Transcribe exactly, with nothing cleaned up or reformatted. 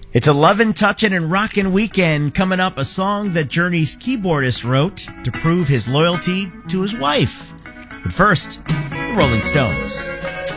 It's a lovin', touchin', and rockin' weekend. Coming up, a song that Journey's keyboardist wrote to prove his loyalty to his wife. But first, the Rolling Stones.